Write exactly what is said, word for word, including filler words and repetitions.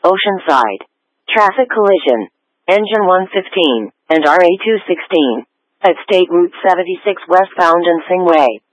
Oceanside. Traffic collision. Engine one fifteen and R A two sixteen at State Route seventy-six westbound in Singway.